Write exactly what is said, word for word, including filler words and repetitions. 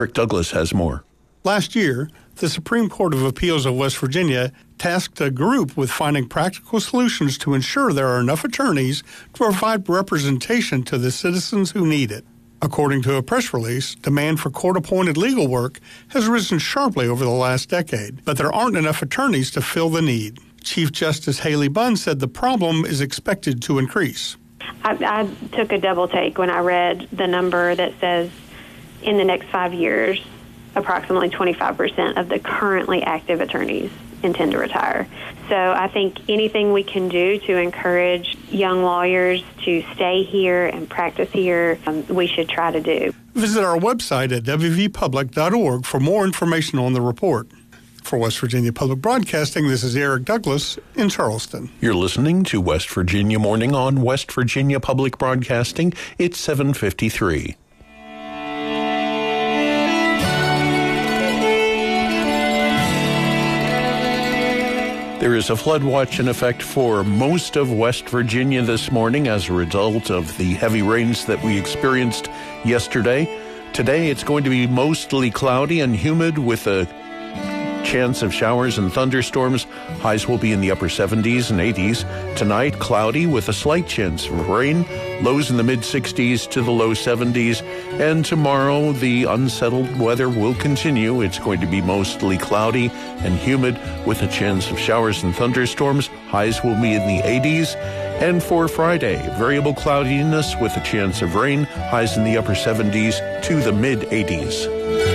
Eric Douglas has more. Last year, the Supreme Court of Appeals of West Virginia tasked a group with finding practical solutions to ensure there are enough attorneys to provide representation to the citizens who need it. According to a press release, demand for court-appointed legal work has risen sharply over the last decade, but there aren't enough attorneys to fill the need. Chief Justice Haley Bunn said the problem is expected to increase. I, I took a double take when I read the number that says in the next five years, approximately twenty-five percent of the currently active attorneys intend to retire. So I think anything we can do to encourage young lawyers to stay here and practice here, um, we should try to do. Visit our website at w v public dot org for more information on the report. For West Virginia Public Broadcasting, this is Eric Douglas in Charleston. You're listening to West Virginia Morning on West Virginia Public Broadcasting. It's seven fifty-three. There is a flood watch in effect for most of West Virginia this morning as a result of the heavy rains that we experienced yesterday. Today, it's going to be mostly cloudy and humid with a chance of showers and thunderstorms. Highs will be in the upper seventies and eighties. Tonight, cloudy with a slight chance of rain. Lows in the mid-sixties to the low seventies. And tomorrow, the unsettled weather will continue. It's going to be mostly cloudy and humid with a chance of showers and thunderstorms. Highs will be in the eighties. And for Friday, variable cloudiness with a chance of rain. Highs in the upper seventies to the mid-eighties.